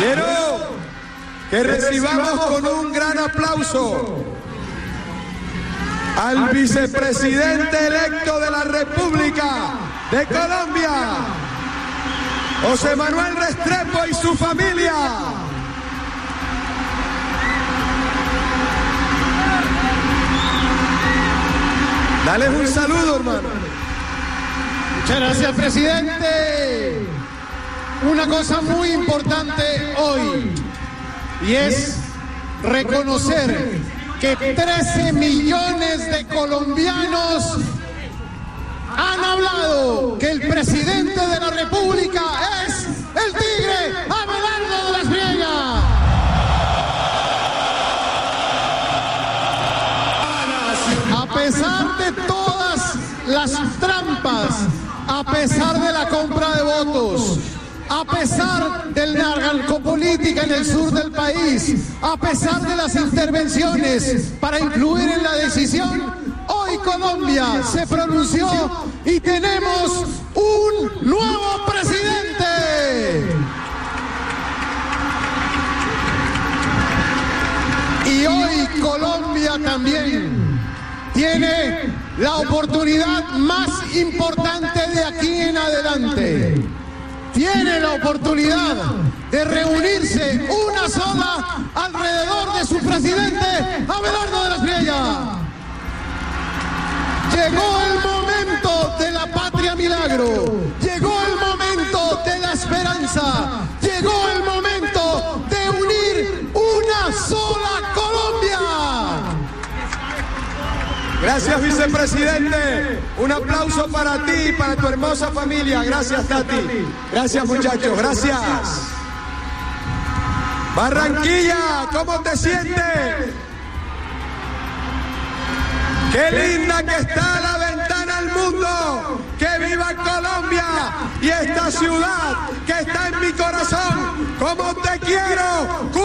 Quiero que recibamos con un gran aplauso al vicepresidente electo de la República de Colombia, José Manuel Restrepo, y su familia. Dale un saludo, hermano. Muchas gracias, presidente. Una cosa muy importante hoy, y es reconocer que 13 millones de colombianos han hablado que el presidente de la República es el Tigre Abelardo de la Espriella. A pesar de todas las trampas, a pesar de la compra de votos, a pesar de la narcopolítica en el sur del país, a pesar de las intervenciones para influir en la decisión, hoy Colombia se pronunció y tenemos un nuevo presidente. Y hoy Colombia también tiene la oportunidad más importante de aquí en adelante. Tiene la oportunidad de reunirse una sola alrededor de su presidente, Abelardo de la Espriella. Llegó el momento de la patria milagro, llegó el momento de la esperanza, llegó el momento de unir una sola Colombia. Gracias, vicepresidente. Un aplauso para ti y para tu hermosa familia. Gracias, Tati. Gracias, muchachos. Gracias. Barranquilla, ¿cómo te sientes? Qué linda que está la ventana al mundo. Que viva Colombia y esta ciudad que está en mi corazón. Como te quiero.